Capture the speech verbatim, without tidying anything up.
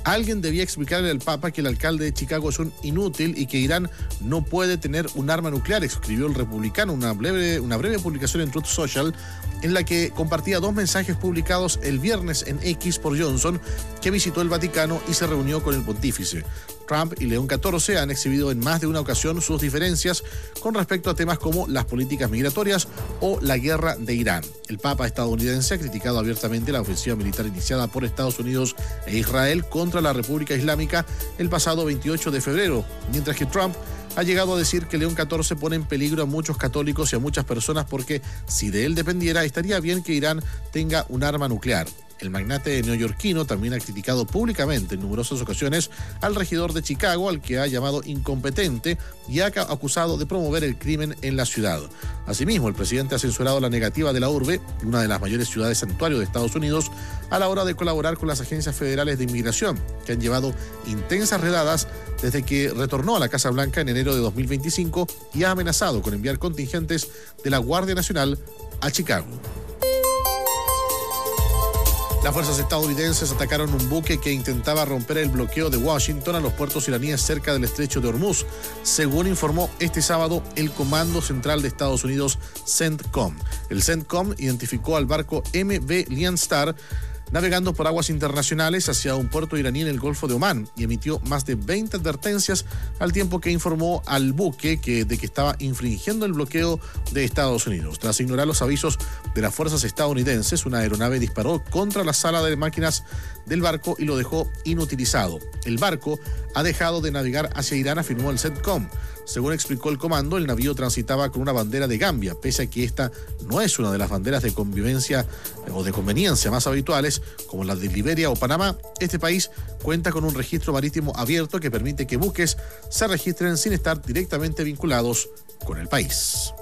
Alguien debía explicarle al Papa que el alcalde de Chicago es un inútil y que Irán no puede tener un arma nuclear, escribió el republicano, una breve, una breve publicación en Truth Social en la que compartía dos mensajes publicados el viernes en X por Johnson, que visitó el Vaticano y se reunió con el pontífice. Trump y León catorce han exhibido en más de una ocasión sus diferencias con respecto a temas como las políticas migratorias o la guerra de Irán. El Papa estadounidense ha criticado abiertamente la ofensiva militar iniciada por Estados Unidos e Israel contra la República Islámica el pasado veintiocho de febrero, mientras que Trump ha llegado a decir que León catorce pone en peligro a muchos católicos y a muchas personas porque, si de él dependiera, estaría bien que Irán tenga un arma nuclear. El magnate neoyorquino también ha criticado públicamente en numerosas ocasiones al regidor de Chicago, al que ha llamado incompetente y ha acusado de promover el crimen en la ciudad. Asimismo, el presidente ha censurado la negativa de la urbe, una de las mayores ciudades santuario de Estados Unidos, a la hora de colaborar con las agencias federales de inmigración, que han llevado intensas redadas desde que retornó a la Casa Blanca en enero de dos mil veinticinco y ha amenazado con enviar contingentes de la Guardia Nacional a Chicago. Las fuerzas estadounidenses atacaron un buque que intentaba romper el bloqueo de Washington a los puertos iraníes cerca del estrecho de Hormuz, según informó este sábado el Comando Central de Estados Unidos, CENTCOM. El CENTCOM identificó al barco M V Lian Star navegando por aguas internacionales hacia un puerto iraní en el Golfo de Omán y emitió más de veinte advertencias al tiempo que informó al buque que, de que estaba infringiendo el bloqueo de Estados Unidos. Tras ignorar los avisos de las fuerzas estadounidenses, una aeronave disparó contra la sala de máquinas del barco y lo dejó inutilizado. El barco ha dejado de navegar hacia Irán, afirmó el CENTCOM. Según explicó el comando, el navío transitaba con una bandera de Gambia, pese a que esta no es una de las banderas de convivencia o de conveniencia más habituales, como las de Liberia o Panamá. Este país cuenta con un registro marítimo abierto que permite que buques se registren sin estar directamente vinculados con el país.